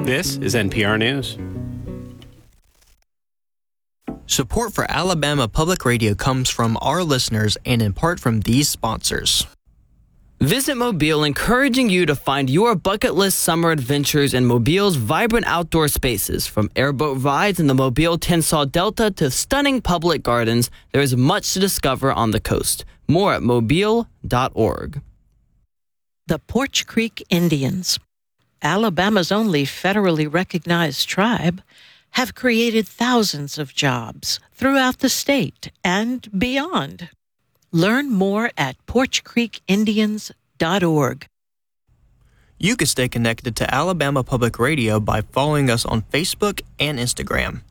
This is NPR News. Support for Alabama Public Radio comes from our listeners and in part from these sponsors. Visit Mobile, encouraging you to find your bucket list summer adventures in Mobile's vibrant outdoor spaces. From airboat rides in the Mobile Tensaw Delta to stunning public gardens, there is much to discover on the coast. More at mobile.org. The Porch Creek Indians, Alabama's only federally recognized tribe, have created thousands of jobs throughout the state and beyond. Learn more at porchcreekindians.org. You can stay connected to Alabama Public Radio by following us on Facebook and Instagram.